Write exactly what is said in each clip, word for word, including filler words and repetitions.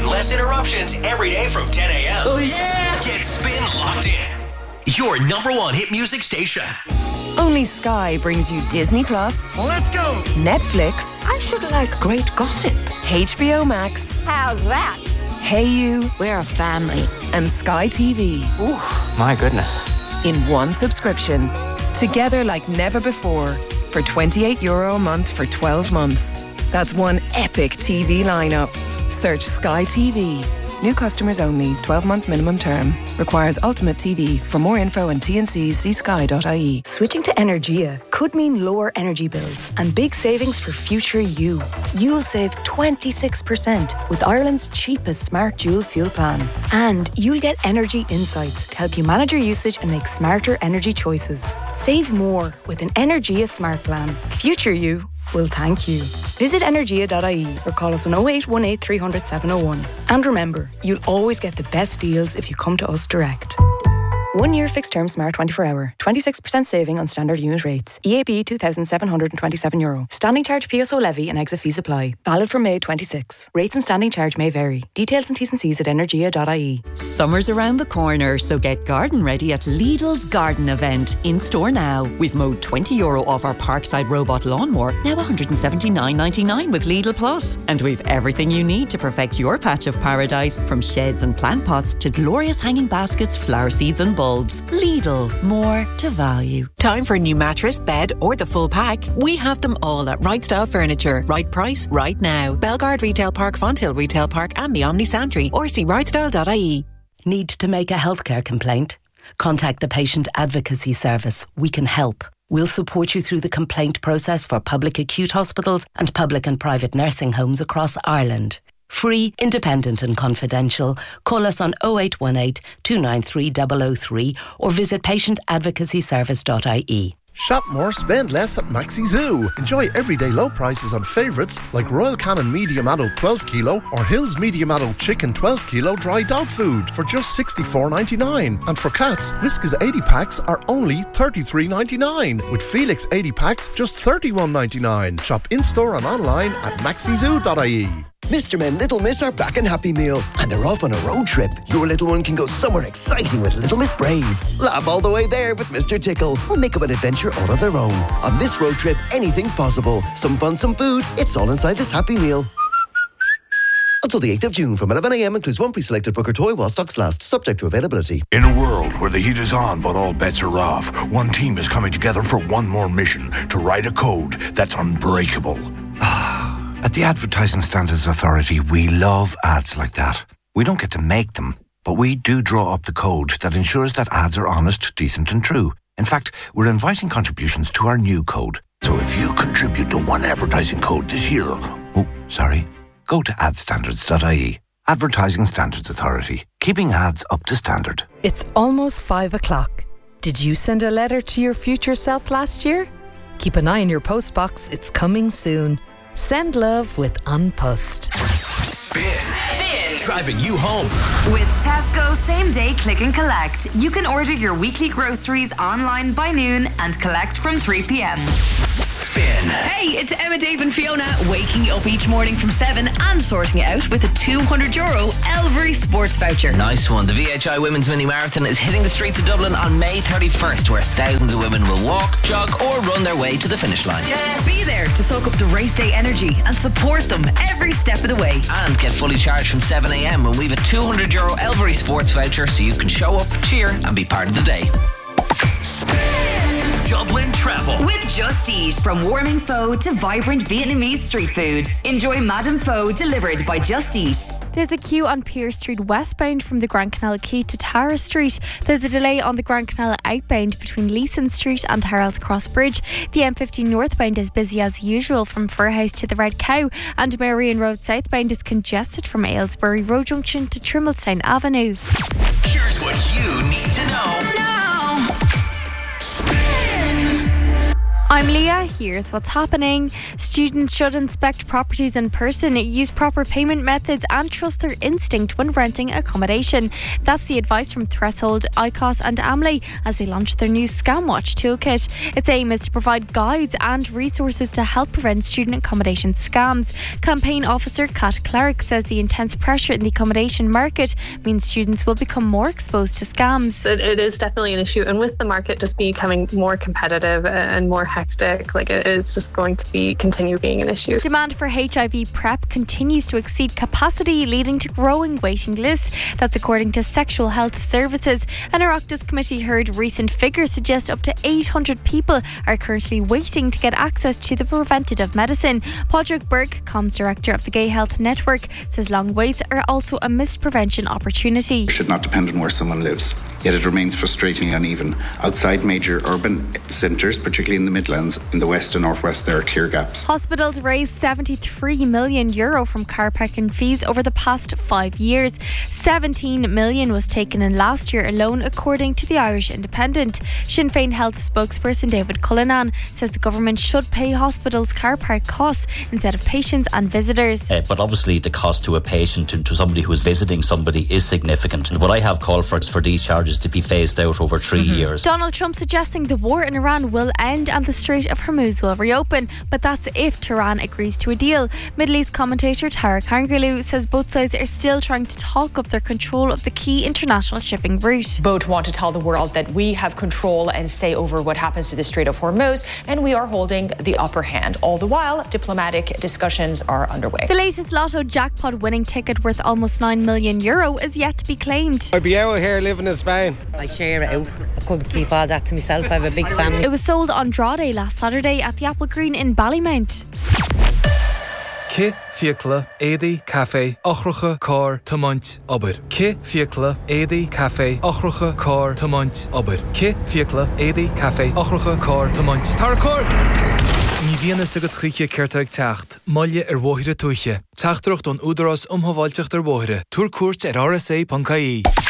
less interruptions every day from ten a.m. Oh yeah! Get Spin locked in. Your number one hit music station. Only Sky brings you Disney Plus. Let's go! Netflix. I should like great gossip. H B O Max. How's that? Hey You. We're a family. And Sky T V. Ooh, my goodness. In one subscription. Together like never before. For twenty-eight euro a month for twelve months. That's one epic T V lineup. Search Sky T V. New customers only. twelve-month minimum term. Requires Ultimate T V. For more info and T N Cs, see sky dot I E. Switching to Energia could mean lower energy bills and big savings for future you. You'll save twenty-six percent with Ireland's cheapest smart dual fuel plan. And you'll get energy insights to help you manage your usage and make smarter energy choices. Save more with an Energia smart plan. Future you will thank you. Visit energia dot I E or call us on oh eight one eight, three hundred, seven oh one. And remember, you'll always get the best deals if you come to us direct. One year fixed term Smart twenty-four hour. twenty-six percent saving on standard unit rates. E A B two thousand seven hundred twenty-seven euro. Standing charge P S O levy and exit fees apply. Valid from May twenty-sixth. Rates and standing charge may vary. Details and T's and C's at energia dot I E. Summer's around the corner, so get garden ready at Lidl's Garden Event. In store now. We've mowed twenty euro off our Parkside robot lawnmower. Now one hundred seventy-nine ninety-nine with Lidl Plus. And we've everything you need to perfect your patch of paradise. From sheds and plant pots to glorious hanging baskets, flower seeds and bulbs. Lidl, more to value. Time for a new mattress, bed or the full pack? We have them all at Right Style Furniture. Right price, right now. Belgard Retail Park, Fonthill Retail Park and the Omni Santry, or see right style dot I E. Need to make a healthcare complaint? Contact the Patient Advocacy Service. We can help. We'll support you through the complaint process for public acute hospitals and public and private nursing homes across Ireland. Free, independent and confidential. Call us on oh eight one eight, two nine three, zero zero three or visit patient advocacy service dot I E. Shop more, spend less at Maxi Zoo. Enjoy everyday low prices on favourites like Royal Canin Medium Adult twelve kilo or Hills Medium Adult Chicken twelve kilo dry dog food for just sixty-four ninety-nine. And for cats, Whiskas eighty packs are only thirty-three ninety-nine. With Felix eighty packs, just thirty-one ninety-nine. Shop in-store and online at maxi zoo dot I E. Mister Men Little Miss are back in Happy Meal and they're off on a road trip. Your little one can go somewhere exciting with Little Miss Brave. Laugh all the way there with Mister Tickle or make up an adventure all of their own. On this road trip, anything's possible. Some fun, some food. It's all inside this Happy Meal. Until the eighth of June from eleven a.m. includes one pre-selected Booker toy while stocks last, subject to availability. In a world where the heat is on but all bets are off, one team is coming together for one more mission: to write a code that's unbreakable. At the Advertising Standards Authority, we love ads like that. We don't get to make them, but we do draw up the code that ensures that ads are honest, decent and true. In fact, we're inviting contributions to our new code. So if you contribute to one advertising code this year, oh, sorry, go to ad standards dot I E. Advertising Standards Authority, keeping ads up to standard. It's almost five o'clock. Did you send a letter to your future self last year? Keep an eye on your postbox, it's coming soon. Send love with Unpussed. Spin. Spin. Driving you home. With Tesco Same Day Click and Collect, you can order your weekly groceries online by noon and collect from three p.m. Spin. Hey, it's Emma, Dave and Fiona waking you up each morning from seven and sorting it out with a two hundred euro Elvery Sports voucher. Nice one. The V H I Women's Mini Marathon is hitting the streets of Dublin on May thirty-first, where thousands of women will walk, jog or run their way to the finish line. Yeah. Be there to soak up the race day energy and support them every step of the way. And get fully charged from seven a.m. when we've a two hundred euro Elvery Sports voucher so you can show up, cheer and be part of the day. Dublin Travel with Just Eat. From warming pho to vibrant Vietnamese street food, enjoy Madame Pho delivered by Just Eat. There's a queue on Pier Street westbound from the Grand Canal Quay to Tara Street. There's a delay on the Grand Canal outbound between Leeson Street and Harold's Cross Bridge. The M fifteen northbound is busy as usual from Furhouse to the Red Cow, and Marion Road southbound is congested from Aylesbury Road Junction to Trimmelstown Avenue. Here's what you need to know. Now. I'm Leah, here's what's happening. Students should inspect properties in person, use proper payment methods and trust their instinct when renting accommodation. That's the advice from Threshold, I C O S and Amley as they launch their new Scam Watch toolkit. Its aim is to provide guides and resources to help prevent student accommodation scams. Campaign Officer Kat Clark says the intense pressure in the accommodation market means students will become more exposed to scams. It, it is definitely an issue, and with the market just becoming more competitive and more hectic, like it is just going to be continue being an issue. Demand for H I V PrEP continues to exceed capacity, leading to growing waiting lists. That's according to Sexual Health Services. An Oireachtas committee heard recent figures suggest up to eight hundred people are currently waiting to get access to the preventative medicine. Padraig Burke, Comms Director of the Gay Health Network, says long waits are also a missed prevention opportunity. It should not depend on where someone lives, yet it remains frustratingly uneven. Outside major urban centres, particularly in the Midlands, in the west and northwest, there are clear gaps. Hospitals raised seventy-three million euro from car parking fees over the past five years. seventeen million was taken in last year alone, according to the Irish Independent. Sinn Féin Health spokesperson David Cullinan says the government should pay hospitals' car park costs instead of patients and visitors. Uh, but obviously the cost to a patient and to somebody who is visiting somebody is significant. And what I have called for is for these charges to be phased out over three mm-hmm. years. Donald Trump suggesting the war in Iran will end and the Strait of Hormuz will reopen, but that's if Tehran agrees to a deal. Middle East commentator Tara Kangarloo says both sides are still trying to talk up their control of the key international shipping route. Both want to tell the world that we have control and say over what happens to the Strait of Hormuz, and we are holding the upper hand. All the while, diplomatic discussions are underway. The latest lotto jackpot winning ticket worth almost nine million euro is yet to be claimed. I'd be out here living in Spain. I share it out. I couldn't keep all that to myself. I have a big family. It was sold on draw day last Saturday at the Apple Green in Ballymount. Ki fiacla édaí cafe ochracha cór tamáint obair. Ki fiacla édaí cafe ochracha cór tamáint obair. Ki fiacla édaí cafe ochracha cór tamáint. Tar cór! Ní bhíonna sa go tríche ceirteag teacht, maille ar bmhóithre tuaiche. Teachtarocht don údarás umhaváilteach ar bmhóithre. Túr cuairt ar r s a dot I E.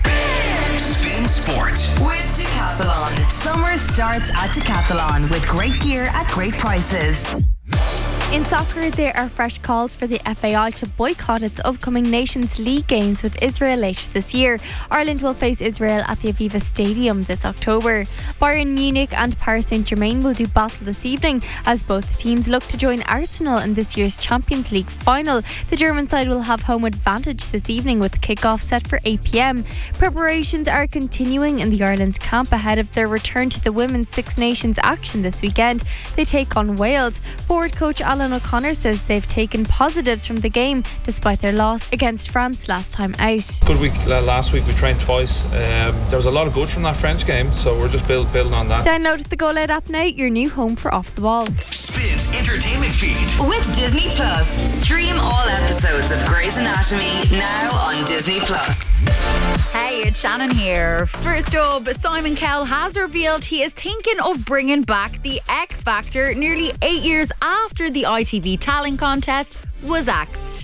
Spin Sport with Decathlon. Summer starts at Decathlon with great gear at great prices. In soccer, there are fresh calls for the F A I to boycott its upcoming Nations League games with Israel later this year. Ireland will face Israel at the Aviva Stadium this October. Bayern Munich and Paris Saint-Germain will do battle this evening as both teams look to join Arsenal in this year's Champions League final. The German side will have home advantage this evening with kick-off set for eight p m. Preparations are continuing in the Ireland camp ahead of their return to the Women's Six Nations action this weekend. They take on Wales. Forward coach Alan O'Connor says they've taken positives from the game despite their loss against France last time out. Good week last week, we trained twice. Um, there was a lot of good from that French game, so we're just build, building on that. Download the Go Loud app now, your new home for Off the Ball. Spins entertainment feed with Disney Plus. Stream all episodes of Grey's Anatomy now on Disney Plus. Hey, it's Shannon here. First up, Simon Cowell has revealed he is thinking of bringing back the X Factor nearly eight years after the I T V talent contest was axed.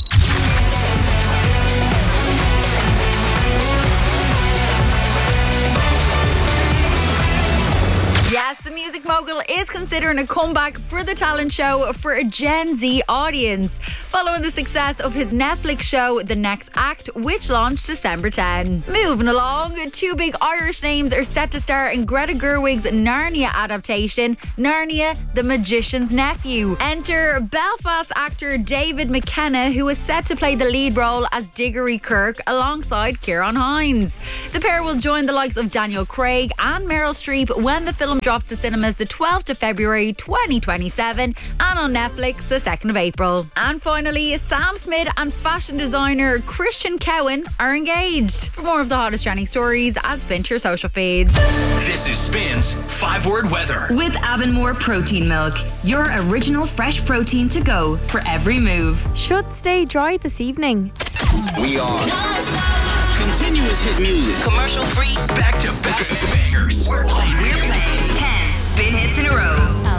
Yes, the music mogul is considering a comeback for the talent show for a Gen Z audience, following the success of his Netflix show The Next Act, which launched December tenth. Moving along, two big Irish names are set to star in Greta Gerwig's Narnia adaptation, Narnia, the Magician's Nephew. Enter Belfast actor David McKenna, who is set to play the lead role as Diggory Kirk alongside Ciarán Hinds. The pair will join the likes of Daniel Craig and Meryl Streep when the film drops to cinemas the twelfth of February twenty twenty-seven and on Netflix the second of April. And finally, Sam Smith and fashion designer Christian Cowan are engaged. For more of the hottest trending stories, add Spin to your social feeds. This is Spin's five word weather with Avonmore Protein Milk, your original fresh protein to go for every move. Should stay dry this evening. We are continuous hit music, commercial free, back to back bangers. We're playing, we're playing ten spin hits in a row.